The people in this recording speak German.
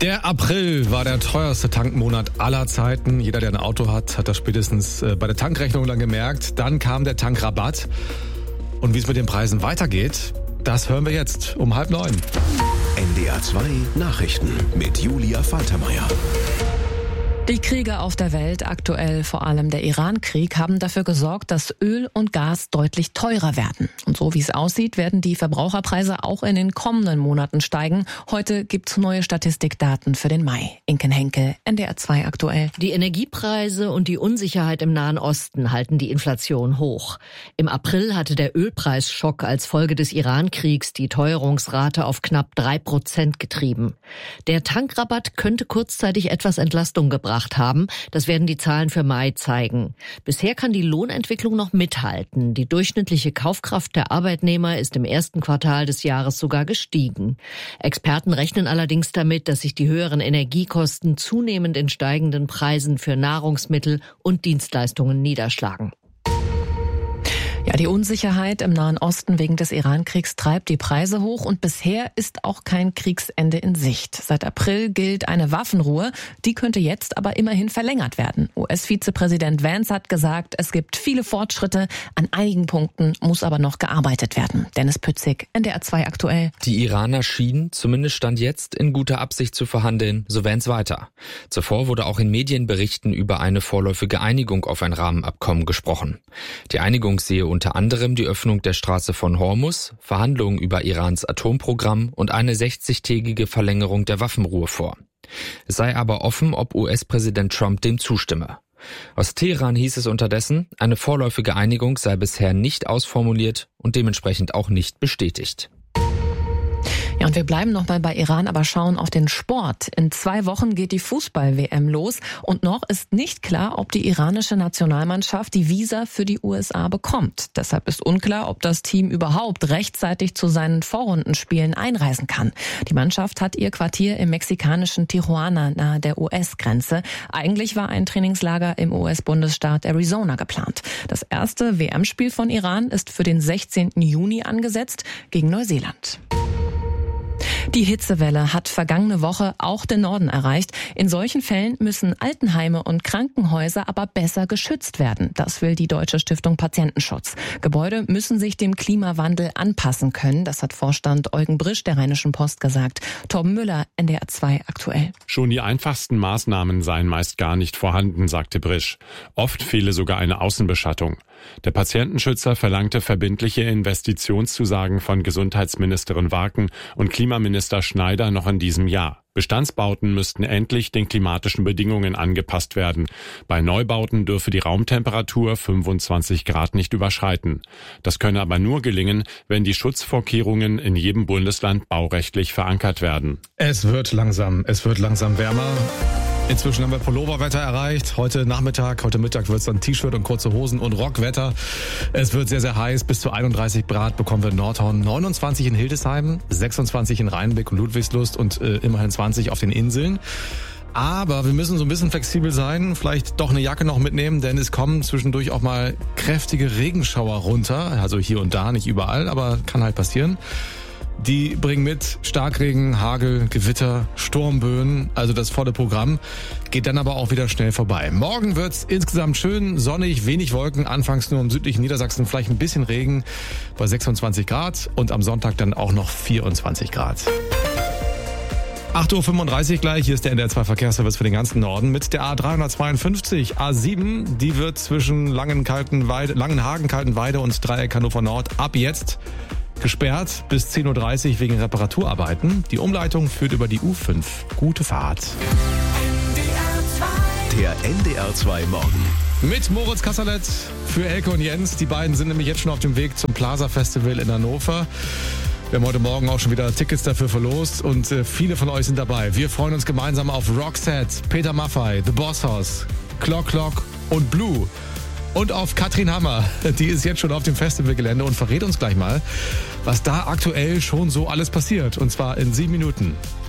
Der April war der teuerste Tankmonat aller Zeiten. Jeder, der ein Auto hat, hat das spätestens bei der Tankrechnung dann gemerkt. Dann kam der Tankrabatt. Und wie es mit den Preisen weitergeht, das hören wir jetzt um 8:30. NDR 2 Nachrichten mit Julia Faltermeier. Die Kriege auf der Welt, aktuell vor allem der Iran-Krieg, haben dafür gesorgt, dass Öl und Gas deutlich teurer werden. Und so wie es aussieht, werden die Verbraucherpreise auch in den kommenden Monaten steigen. Heute gibt's neue Statistikdaten für den Mai. Inken Henke, NDR 2 aktuell. Die Energiepreise und die Unsicherheit im Nahen Osten halten die Inflation hoch. Im April hatte der Ölpreisschock als Folge des Iran-Kriegs die Teuerungsrate auf knapp 3% getrieben. Der Tankrabatt könnte kurzzeitig etwas Entlastung gebracht haben. Das werden die Zahlen für Mai zeigen. Bisher kann die Lohnentwicklung noch mithalten. Die durchschnittliche Kaufkraft der Arbeitnehmer ist im ersten Quartal des Jahres sogar gestiegen. Experten rechnen allerdings damit, dass sich die höheren Energiekosten zunehmend in steigenden Preisen für Nahrungsmittel und Dienstleistungen niederschlagen. Ja, die Unsicherheit im Nahen Osten wegen des Iran-Kriegs treibt die Preise hoch und bisher ist auch kein Kriegsende in Sicht. Seit April gilt eine Waffenruhe, die könnte jetzt aber immerhin verlängert werden. US-Vizepräsident Vance hat gesagt, es gibt viele Fortschritte, an einigen Punkten muss aber noch gearbeitet werden. Dennis Pützig, NDR 2 aktuell. Die Iraner schienen, zumindest Stand jetzt, in guter Absicht zu verhandeln, so Vance weiter. Zuvor wurde auch in Medienberichten über eine vorläufige Einigung auf ein Rahmenabkommen gesprochen. Die Einigung sehe unter anderem die Öffnung der Straße von Hormuz, Verhandlungen über Irans Atomprogramm und eine 60-tägige Verlängerung der Waffenruhe vor. Es sei aber offen, ob US-Präsident Trump dem zustimme. Aus Teheran hieß es unterdessen, eine vorläufige Einigung sei bisher nicht ausformuliert und dementsprechend auch nicht bestätigt. Ja, und wir bleiben noch mal bei Iran, aber schauen auf den Sport. In 2 Wochen geht die Fußball-WM los und noch ist nicht klar, ob die iranische Nationalmannschaft die Visa für die USA bekommt. Deshalb ist unklar, ob das Team überhaupt rechtzeitig zu seinen Vorrundenspielen einreisen kann. Die Mannschaft hat ihr Quartier im mexikanischen Tijuana nahe der US-Grenze. Eigentlich war ein Trainingslager im US-Bundesstaat Arizona geplant. Das erste WM-Spiel von Iran ist für den 16. Juni angesetzt gegen Neuseeland. Die Hitzewelle hat vergangene Woche auch den Norden erreicht. In solchen Fällen müssen Altenheime und Krankenhäuser aber besser geschützt werden. Das will die Deutsche Stiftung Patientenschutz. Gebäude müssen sich dem Klimawandel anpassen können. Das hat Vorstand Eugen Brisch der Rheinischen Post gesagt. Torben Müller, NDR 2 aktuell. Schon die einfachsten Maßnahmen seien meist gar nicht vorhanden, sagte Brisch. Oft fehle sogar eine Außenbeschattung. Der Patientenschützer verlangte verbindliche Investitionszusagen von Gesundheitsministerin Warken und Klimaminister Schneider noch in diesem Jahr. Bestandsbauten müssten endlich den klimatischen Bedingungen angepasst werden. Bei Neubauten dürfe die Raumtemperatur 25 Grad nicht überschreiten. Das könne aber nur gelingen, wenn die Schutzvorkehrungen in jedem Bundesland baurechtlich verankert werden. Es wird langsam wärmer. Inzwischen haben wir Pulloverwetter erreicht. Heute Mittag wird es dann T-Shirt und kurze Hosen und Rockwetter. Es wird sehr, sehr heiß. Bis zu 31 Grad bekommen wir in Nordhorn, 29 in Hildesheim, 26 in Rheinbeck und Ludwigslust und immerhin 20 auf den Inseln. Aber wir müssen so ein bisschen flexibel sein, vielleicht doch eine Jacke noch mitnehmen, denn es kommen zwischendurch auch mal kräftige Regenschauer runter. Also hier und da, nicht überall, aber kann halt passieren. Die bringen mit Starkregen, Hagel, Gewitter, Sturmböen, also das volle Programm, geht dann aber auch wieder schnell vorbei. Morgen wird's insgesamt schön, sonnig, wenig Wolken, anfangs nur im südlichen Niedersachsen vielleicht ein bisschen Regen bei 26 Grad und am Sonntag dann auch noch 24 Grad. 8:35 Uhr gleich, hier ist der NDR 2 Verkehrsservice für den ganzen Norden mit der A352, A7, die wird zwischen Langenhagen, Kaltenweide und Dreieck Hannover Nord ab jetzt gesperrt bis 10:30 Uhr wegen Reparaturarbeiten. Die Umleitung führt über die U5. Gute Fahrt. Der NDR 2 Morgen. Mit Moritz Kasserlet für Elke und Jens. Die beiden sind nämlich jetzt schon auf dem Weg zum Plaza Festival in Hannover. Wir haben heute Morgen auch schon wieder Tickets dafür verlost und viele von euch sind dabei. Wir freuen uns gemeinsam auf Roxette, Peter Maffay, The Boss Hoss, Clock Clock und Blue. Und auf Katrin Hammer, die ist jetzt schon auf dem Festivalgelände und verrät uns gleich mal, was da aktuell schon so alles passiert. Und zwar in 7 Minuten.